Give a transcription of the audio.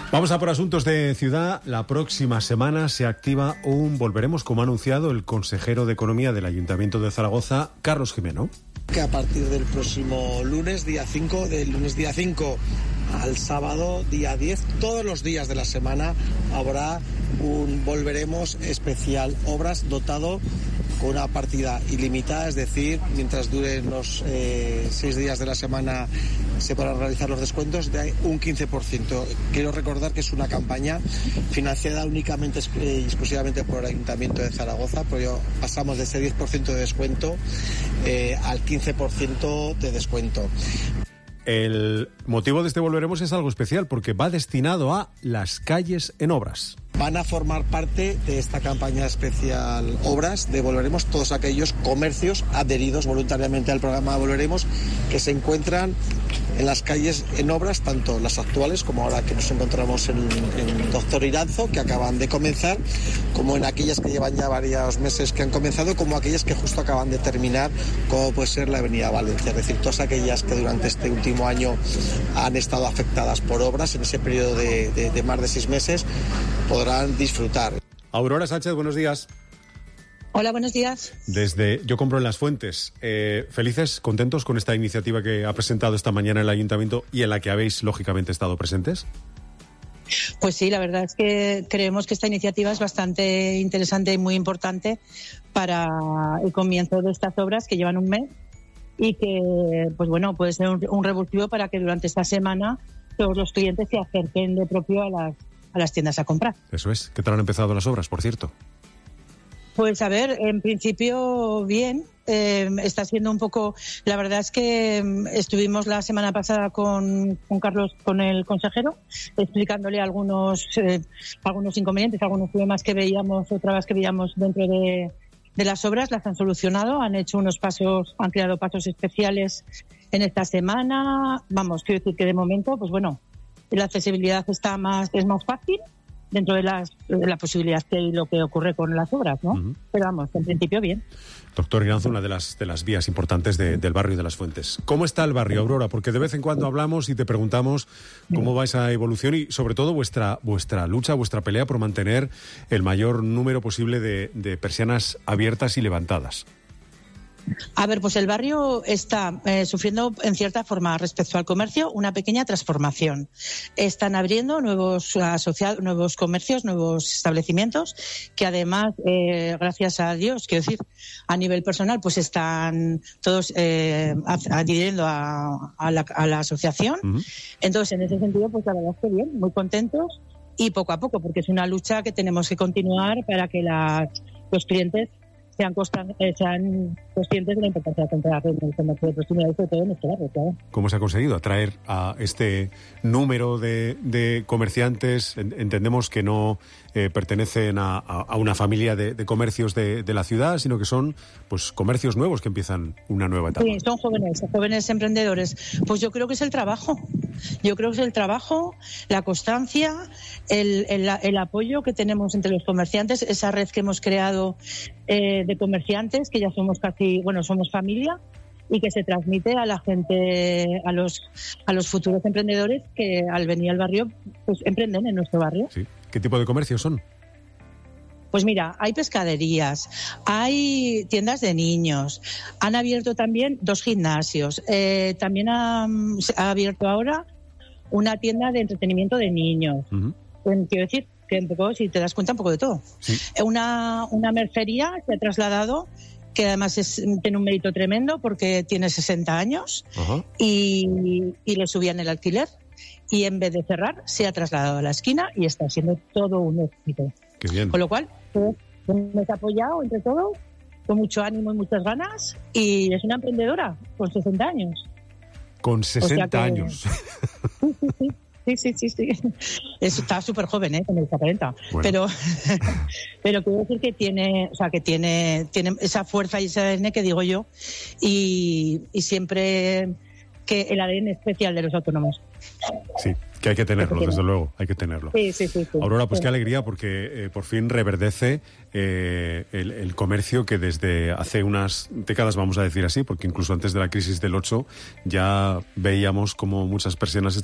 Vamos a por asuntos de ciudad. La próxima semana se activa un Volveremos, como ha anunciado el consejero de Economía del Ayuntamiento de Zaragoza, Carlos Jimeno. Que a partir del próximo lunes, día 5, del lunes día 5 al sábado, día 10, todos los días de la semana habrá un Volveremos especial Obras dotado con una partida ilimitada, es decir, mientras duren los 6 días de la semana se podrán realizar los descuentos de un 15%. Quiero recordar que es una campaña financiada únicamente y exclusivamente por el Ayuntamiento de Zaragoza, pero pasamos de ese 10% de descuento al 15% de descuento. El motivo de este Volveremos es algo especial porque va destinado a las calles en obras. Van a formar parte de esta campaña especial Obras de Volveremos todos aquellos comercios adheridos voluntariamente al programa Volveremos que se encuentran en las calles en obras, tanto las actuales como ahora que nos encontramos en Doctor Iranzo, que acaban de comenzar, como en aquellas que llevan ya varios meses que han comenzado, como aquellas que justo acaban de terminar, como puede ser la Avenida Valencia. Es decir, todas aquellas que durante este último año han estado afectadas por obras en ese periodo de más de 6 meses podrán disfrutar. Aurora Sánchez, buenos días. Hola, buenos días. Desde Yo Compro en Las Fuentes. ¿Felices, contentos con esta iniciativa que ha presentado esta mañana el Ayuntamiento y en la que habéis, lógicamente, estado presentes? Pues sí, la verdad es que creemos que esta iniciativa es bastante interesante y muy importante para el comienzo de estas obras que llevan un mes y que, pues bueno, puede ser un revulsivo para que durante esta semana todos los clientes se acerquen de propio a las tiendas a comprar. Eso es. ¿Qué tal han empezado las obras, por cierto? Pues a ver, en principio bien, está siendo un poco, la verdad es que estuvimos la semana pasada con Carlos, con el consejero, explicándole algunos inconvenientes, algunos problemas que veíamos, o trabas que veíamos dentro de las obras, las han solucionado, han hecho han creado pasos especiales en esta semana, vamos, quiero decir que de momento, pues bueno, la accesibilidad es más fácil, dentro de la posibilidad que lo que ocurre con las obras, ¿no? Uh-huh. Pero vamos, en principio bien. Doctor Iranzo, una de las vías importantes del barrio de Las Fuentes. ¿Cómo está el barrio, Aurora? Porque de vez en cuando hablamos y te preguntamos cómo va esa evolución y sobre todo vuestra lucha, vuestra pelea por mantener el mayor número posible de persianas abiertas y levantadas. A ver, pues el barrio está sufriendo en cierta forma respecto al comercio una pequeña transformación. Están abriendo nuevos comercios, nuevos establecimimientos que además, gracias a Dios, quiero decir, a nivel personal, pues están todos adhiriendo a la asociación. Uh-huh. Entonces, en ese sentido, pues la verdad es que bien, muy contentos y poco a poco, porque es una lucha que tenemos que continuar para que los clientes sean conscientes de la importancia de comprar en el comercio de proximidad, sobre todo en este barrio, claro. ¿Cómo se ha conseguido atraer a este número de comerciantes? Entendemos que no pertenecen a una familia de comercios de la ciudad, sino que son pues comercios nuevos que empiezan una nueva etapa. Sí, son jóvenes emprendedores. Pues yo creo que es el trabajo. Yo creo que es el trabajo, la constancia, el apoyo que tenemos entre los comerciantes, esa red que hemos creado de comerciantes, que ya somos somos familia, y que se transmite a la gente, a los futuros emprendedores que al venir al barrio, pues emprenden en nuestro barrio. Sí. ¿Qué tipo de comercios son? Pues mira, hay pescaderías, hay tiendas de niños, han abierto también 2 gimnasios, también ha abierto ahora una tienda de entretenimiento de niños. Uh-huh. Quiero decir que un poco, si te das cuenta, un poco de todo. Sí. Una mercería se ha trasladado, que además tiene un mérito tremendo porque tiene 60 años. Uh-huh. y le subían el alquiler y en vez de cerrar se ha trasladado a la esquina y está siendo todo un éxito. Qué bien. Con lo cual, pues, hemos apoyado entre todos con mucho ánimo y muchas ganas y es una emprendedora con 60 años. Con 60 años. Sí. Está súper joven, con el 40. Bueno. Pero quiero decir que tiene esa fuerza y ese ADN que digo yo y siempre que el ADN especial de los autónomos. Sí, que hay que tenerlo, desde luego, hay que tenerlo. Sí. Aurora, pues qué alegría porque por fin reverdece el comercio que desde hace unas décadas, vamos a decir así, porque incluso antes de la crisis del 8 ya veíamos como muchas personas